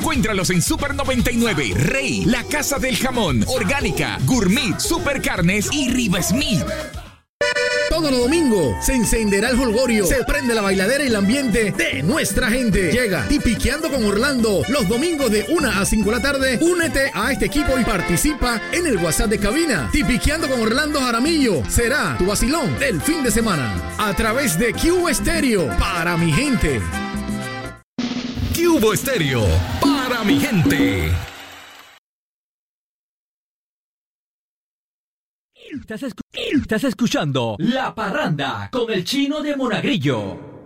Encuéntralos en Super 99, Rey, La Casa del Jamón, Orgánica, Gourmet, Super Carnes y Riva Smith. Todos los domingos se encenderá el jolgorio, se prende la bailadera y el ambiente de nuestra gente. Llega Tipiqueando con Orlando los domingos de 1 a 5 de la tarde. Únete a este equipo y participa en el WhatsApp de cabina. Tipiqueando con Orlando Jaramillo será tu vacilón del fin de semana a través de Cubo Estéreo para mi gente. Cubo Estéreo para mi gente. Estás escuchando La Parranda con el Chino de Monagrillo.